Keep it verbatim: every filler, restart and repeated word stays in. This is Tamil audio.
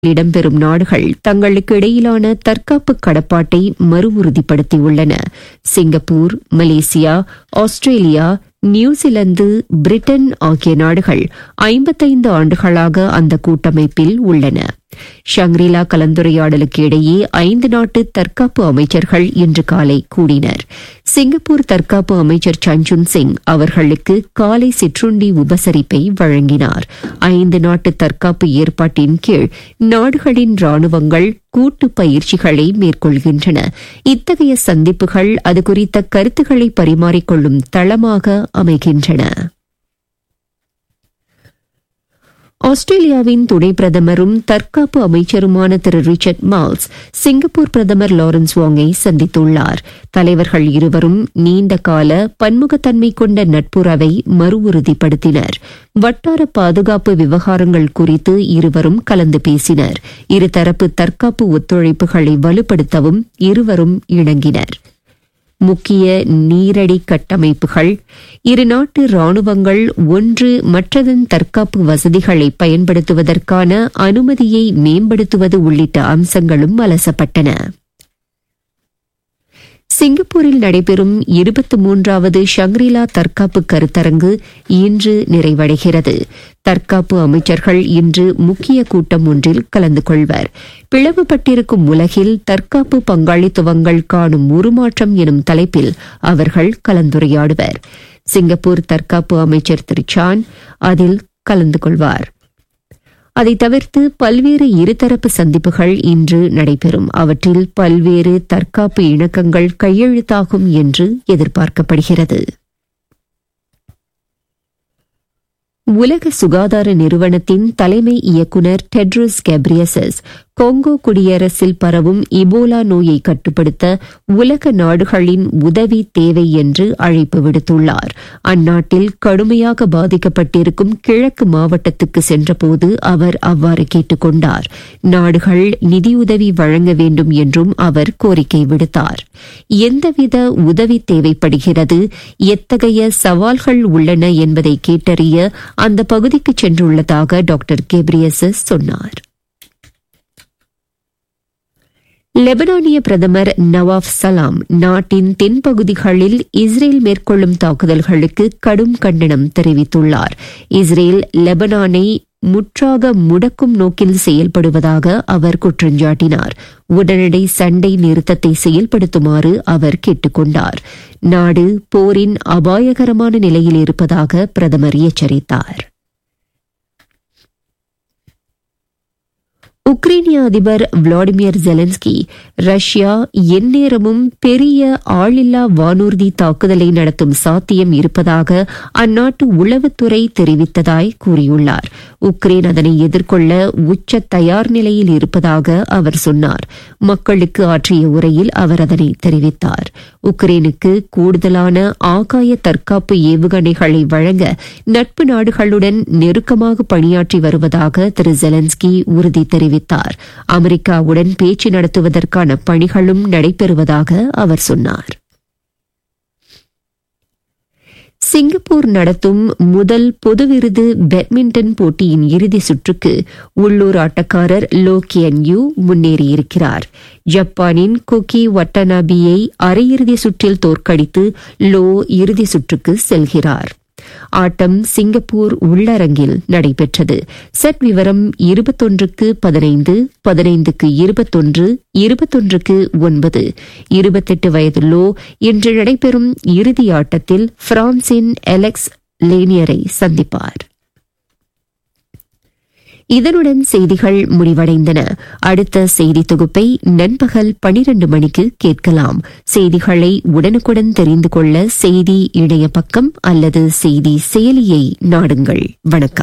இடம்பெறும் நாடுகள் தங்களுக்கு இடையிலான தற்காப்பு கடப்பாட்டை மறு உறுதிப்படுத்தியுள்ளன. Singapore, Malaysia, Australia, New Zealand, Britain ஆகிய நாடுகள் ஐம்பத்தைந்து ஆண்டுகளாக அந்த கூட்டமைப்பில் உள்ளன. ஷங்ரிலா கலந்துரையாடலுக்கு இடையே ஐந்து நாட்டு தற்காப்பு அமைச்சர்கள் இன்று காலை கூடினர். சிங்கப்பூர் தற்காப்பு அமைச்சர் சஞ்சுன் சிங் அவர்களுக்கு காலை சிற்றுண்டி உபசரிப்பை வழங்கினார். ஐந்து நாட்டு தற்காப்பு ஏற்பாட்டின் கீழ் நாடுகளின் ராணுவங்கள் கூட்டு பயிற்சிகளை மேற்கொள்கின்றன. இத்தகைய சந்திப்புகள் அது குறித்த கருத்துக்களை பரிமாறிக்கொள்ளும் தளமாக அமைகின்றன. ஆஸ்திரேலியாவின் துணை பிரதமரும் தற்காப்பு அமைச்சருமான திரு ரிச்சர்ட் மால்ஸ் சிங்கப்பூர் பிரதமர் லாரன்ஸ் வாங்கை சந்தித்துள்ளார். தலைவர்கள் இருவரும் நீண்டகால பன்முகத்தன்மை கொண்ட நட்புறவை மறு உறுதிப்படுத்தினர். வட்டார பாதுகாப்பு விவகாரங்கள் குறித்து இருவரும் கலந்து பேசினர். இருதரப்பு தற்காப்பு ஒத்துழைப்புகளை வலுப்படுத்தவும் இருவரும் இணங்கினர். முக்கிய நீரடி கட்டமைப்புகள், இருநாட்டு ராணுவங்கள் ஒன்று மற்றதன் தற்காப்பு வசதிகளை பயன்படுத்துவதற்கான அனுமதியை மேம்படுத்துவது உள்ளிட்ட அம்சங்களும் அலசப்பட்டன. சிங்கப்பூரில் நடைபெறும் இருபத்தி மூன்றாவது ஷங்ரிலா தற்காப்பு கருத்தரங்கு இன்று நிறைவடைகிறது. தற்காப்பு அமைச்சர்கள் இன்று முக்கிய கூட்டம் ஒன்றில் கலந்து கொள்வர். பிளவுபட்டிருக்கும் உலகில் தற்காப்பு பங்காளித்துவங்கள் காணும் உருமாற்றம் எனும் தலைப்பில் அவர்கள் கலந்துரையாடுவர். சிங்கப்பூர் தற்காப்பு அமைச்சர் திரு சான் அதில் கலந்து கொள்வார். அதை தவிர்த்து பல்வேறு இருதரப்பு சந்திப்புகள் இன்று நடைபெறும். அவற்றில் பல்வேறு தற்காப்பு இணக்கங்கள் கையெழுத்தாகும் என்று எதிர்பார்க்கப்படுகிறது. உலக சுகாதார நிறுவனத்தின் தலைமை இயக்குநர் டெட்ரோஸ் கெப்ரியசஸ் கொங்கோ குடியரசில் பரவும் இபோலா நோயை கட்டுப்படுத்த உலக நாடுகளின் உதவி தேவை என்று அழைப்பு விடுத்துள்ளார். அந்நாட்டில் கடுமையாக பாதிக்கப்பட்டிருக்கும் கிழக்கு மாவட்டத்துக்கு சென்றபோது அவர் அவ்வாறு கேட்டுக் கொண்டார். நாடுகள் நிதியுதவி வழங்க வேண்டும் என்றும் அவர் கோரிக்கை விடுத்தார். எந்தவித உதவி தேவைப்படுகிறது, எத்தகைய சவால்கள் உள்ளன என்பதை கேட்டறிய அந்த பகுதிக்கு சென்றுள்ளதாக டாக்டர் கெப்ரியசஸ் சொன்னார். லெபனானிய பிரதமர் நவாஃப் சலாம் நாட்டின் தென்பகுதிகளில் இஸ்ரேல் மேற்கொள்ளும் தாக்குதல்களுக்கு கடும் கண்டனம் தெரிவித்துள்ளார். இஸ்ரேல் லெபனானை முற்றாக முடக்கும் நோக்கில் செயல்படுவதாக அவர் குற்றஞ்சாட்டினார். உடனடி சண்டை நிறுத்தத்தை செயல்படுத்துமாறு அவர் கேட்டுக் கொண்டார். நாடு போரின் அபாயகரமான நிலையில் இருப்பதாக பிரதமர் எச்சரித்தார். உக்ரைனிய அதிபர் விளாடிமிர் ஜெலன்ஸ்கி ரஷ்யா எந்நேரமும் பெரிய ஆளில்லா வானூர்தி தாக்குதலை நடத்தும் சாத்தியம் இருப்பதாக அந்நாட்டு உளவுத்துறை தெரிவித்ததாய் கூறியுள்ளார். உக்ரைன் அதனை எதிர்கொள்ள உச்ச தயார் நிலையில் இருப்பதாக அவர் சொன்னார். மக்களுக்கு ஆற்றிய உரையில் அவர் அதனை தெரிவித்தார். உக்ரைனுக்கு கூடுதலான ஆகாய தற்காப்பு ஏவுகணைகளை வழங்க நட்பு நாடுகளுடன் நெருக்கமாக பணியாற்றி வருவதாக திரு ஜெலன்ஸ்கி உறுதி தெரிவித்தார். அமெரிக்காவுடன் பேச்சு நடத்துவதற்கான பணிகளும் நடைபெறுவதாக அவர் சொன்னார். சிங்கப்பூர் நடத்தும் முதல் பொது விருது பேட்மிண்டன் போட்டியின் இறுதி சுற்றுக்கு உள்ளூர் ஆட்டக்காரர் லோ கியன் யூ முன்னேறியிருக்கிறார். ஜப்பானின் கோகி வட்டனாபியை அரையிறுதி சுற்றில் தோற்கடித்து லோ இறுதி சுற்றுக்கு செல்கிறார். ஆட்டம் சிங்கப்பூர் உள்ளரங்கில் நடைபெற்றது. செட் விவரம் இருபத்தொன்றுக்கு பதினைந்து, பதினைந்துக்கு இருபத்தொன்று, இருபத்தொன்றுக்கு ஒன்பது. இருபத்தெட்டு வயது லோ இன்று நடைபெறும் இறுதி ஆட்டத்தில் பிரான்சின் அலெக்ஸ் லேனியரை சந்திப்பார். இதனுடன் செய்திகள் முடிவடைந்தன. அடுத்த செய்தி தொகுப்பை நண்பகல் பனிரண்டு மணிக்கு கேட்கலாம். செய்திகளை உடனுக்குடன் தெரிந்து கொள்ள செய்தி இணைய பக்கம் அல்லது செய்தி செயலியை நாடுங்கள். வணக்கம்.